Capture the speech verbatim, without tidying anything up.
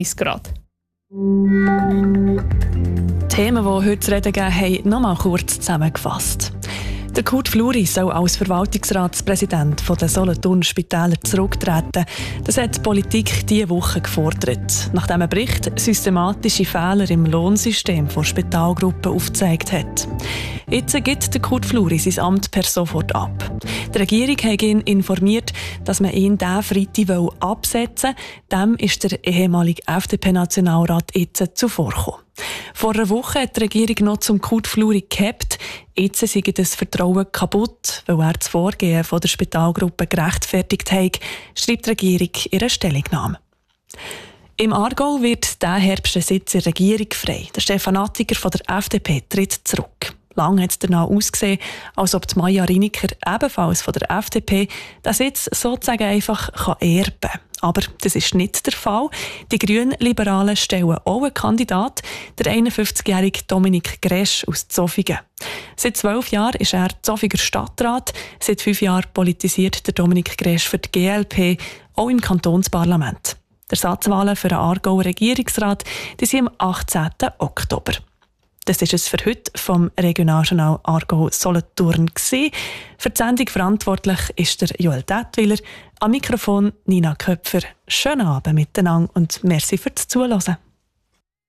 Grad. Themen, die heute zu reden gegeben haben, nochmal kurz zusammengefasst. Der Kurt Fluri soll als Verwaltungsratspräsident der Solothurner Spitäler zurücktreten. Das hat die Politik diese Woche gefordert, nachdem ein Bericht systematische Fehler im Lohnsystem der Spitalgruppe aufgezeigt hat. Jetzt gibt der Kurt Fluri sein Amt per sofort ab. Die Regierung hat ihn informiert, dass man ihn diesen Freitag absetzen will. Dem ist der ehemalige F D P-Nationalrat jetzt zuvorgekommen. Vor einer Woche hat die Regierung noch zum Kurt Fluri gehabt. Jetzt sei das Vertrauen kaputt, weil er das Vorgehen von der Spitalgruppe gerechtfertigt hat, schreibt die Regierung in ihrer Stellungnahme. Im Aargau wird diesen Herbst ein Sitz in der Regierung frei. Der Stefan Attiger von der F D P tritt zurück. Lange hat es danach ausgesehen, als ob die Maja Riniker, ebenfalls von der F D P, den Sitz sozusagen einfach erben kann. Aber das ist nicht der Fall. Die Grünliberalen stellen auch einen Kandidat, der einundfünfzigjährige Dominik Gresch aus Zofingen. Seit zwölf Jahren ist er Zofiger Stadtrat. Seit fünf Jahren politisiert der Dominik Gresch für die G L P, auch im Kantonsparlament. Die Ersatzwahlen für den Aargauer Regierungsrat die sind am achtzehnten Oktober. Das ist es für heute vom Regionaljournal Aargau-Solothurn gewesen. Für die Sendung verantwortlich ist der Joel Detwiler. Am Mikrofon Nina Köpfer. Schönen Abend miteinander und merci fürs Zuhören.